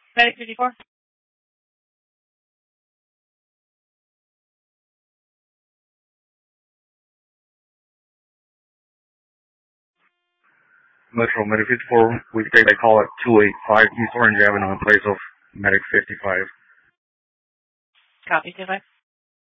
Medic 54. Metro Medic 54, we take a call at 285 East Orange Avenue in place of Medic 55. Copy, 25.